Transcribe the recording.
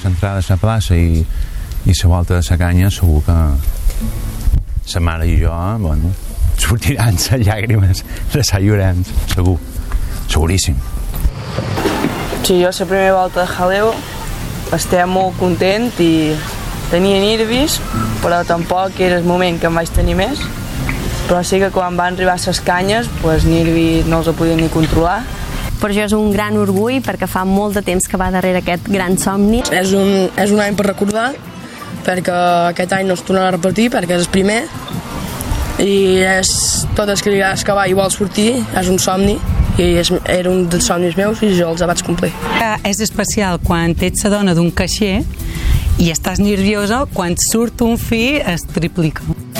l'entrada a la plaça i la volta de la canya, segur que la mare i jo, bueno, sortiran les llàgrimes de la Llorenç, segur, seguríssim. Sí, jo la primera volta de Jaleo estava molt content i tenia nervis, però tampoc era el moment que em vaig tenir més. Però sí que quan van arribar les canyes, els nervis no els podia ni controlar. Per això és un gran orgull, perquè fa molt de temps que va darrere aquest gran somni. És un any per recordar, perquè aquest any no es tornarà a repetir, perquè és el primer, i és tot el que li agrada escavar i vol sortir, és un somni, i era un dels somnis meus i jo els vaig complir. És especial quan ets la dona d'un caixer i estàs nerviosa, quan surt un fill es triplica.